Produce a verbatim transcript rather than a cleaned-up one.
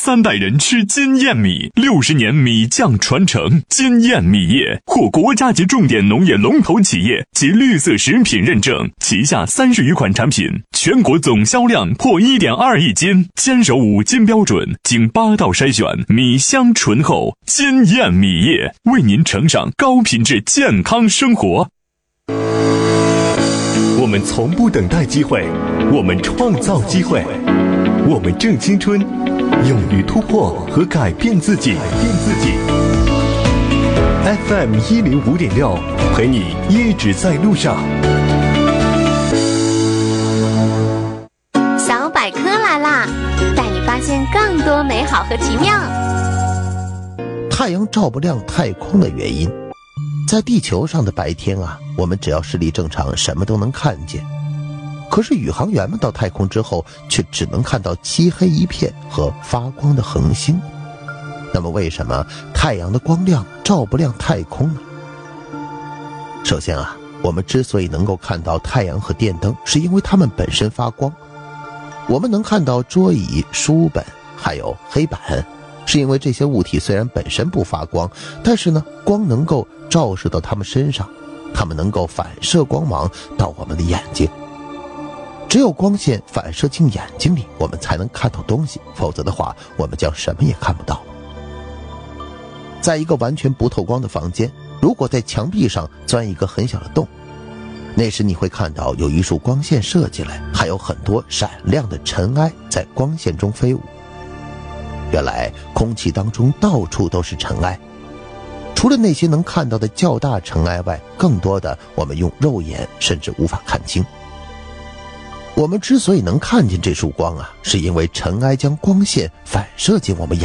三代人吃金燕米，六十年米酱传承。金燕米业获国家级重点农业龙头企业及绿色食品认证，旗下三十余款产品，全国总销量破 一点二亿斤，坚守五金标准，经八道筛选，米香醇厚。金燕米业为您呈上高品质健康生活。 我们从不等待机会，我们创造机会，我们正青春，勇于突破和改变自己。改变自己。F M 一零五点六，陪你一直在路上。 小百科来啦，带你发现更多美好和奇妙。 太阳照不亮太空的原因。在地球上的白天啊，我们只要视力正常，什么都能看见。可是宇航员们到太空之后，却只能看到漆黑一片和发光的恒星。那么为什么太阳的光亮照不亮太空呢？首先啊，我们之所以能够看到太阳和电灯，是因为它们本身发光。我们能看到桌椅、书本还有黑板，是因为这些物体虽然本身不发光，但是呢，光能够照射到它们身上，它们能够反射光芒到我们的眼睛。只有光线反射进眼睛里，我们才能看到东西，否则的话，我们将什么也看不到。在一个完全不透光的房间，如果在墙壁上钻一个很小的洞，那时你会看到有一束光线射进来，还有很多闪亮的尘埃在光线中飞舞。原来空气当中到处都是尘埃，除了那些能看到的较大尘埃外，更多的我们用肉眼甚至无法看清。我们之所以能看见这束光啊，是因为尘埃将光线反射进我们眼